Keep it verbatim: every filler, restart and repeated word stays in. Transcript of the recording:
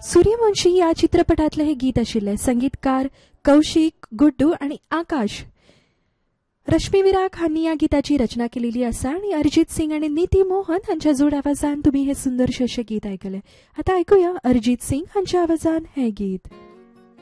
सूर्यवंशी या चित्रपटातले हे गीत आशिल्ले. संगीतकार कौशिक, गुड्डू आणि आकाश. रश्मी विराक हांनी या गीताची रचना केलेली आसा आणि अरिजीत सिंग आणि नीती मोहन हांच्या जोड आवाजान तुम्ही हे सुंदरशे असे गीत ऐकले. आता ऐकूया अरिजीत सिंग हांच्या आवाजान हे गीत.